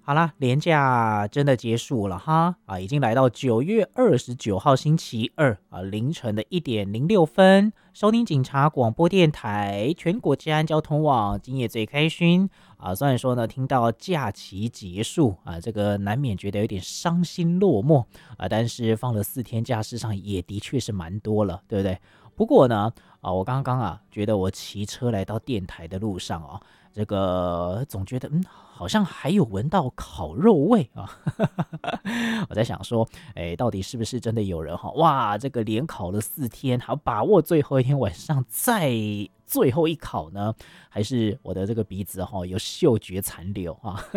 好啦，连假真的结束了哈已经来到9月29号星期二凌晨的1点06分，收听警察广播电台全国治安交通网，今夜最开心虽然说呢，听到假期结束这个难免觉得有点伤心落寞但是放了4天假，事实上也的确是蛮多了，对不对？不过呢我刚刚觉得我骑车来到电台的路上这个总觉得好像还有闻到烤肉味我在想说到底是不是真的有人哇这个连烤了4天，好把握最后一天晚上再最后一烤呢？还是我的这个鼻子有嗅觉残留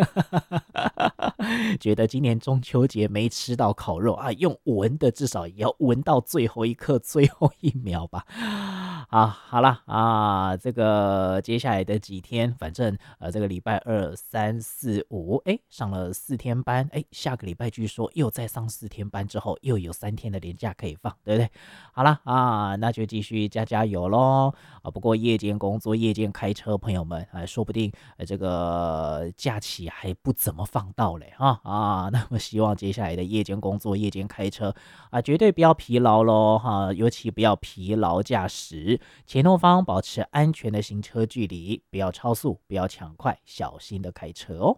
觉得今年中秋节没吃到烤肉用闻的至少也要闻到最后一刻最后一秒吧好啦这个接下来的几天，反正这个礼拜2、3、4、5上了4天班下个礼拜据说又再上4天班之后又有3天的连假可以放，对不对？好啦那就继续加油咯不过夜间工作夜间开车朋友们说不定这个假期还不怎么放到嘞那么希望接下来的夜间工作夜间开车绝对不要疲劳咯尤其不要疲劳驾驶，前后方保持安全的行车距离，不要超速，不要抢快，小心的开车哦。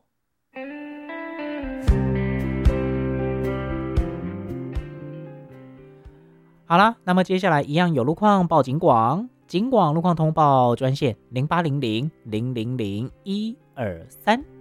好啦，那么接下来一样有路况报警广，警广路况通报专线0800000123。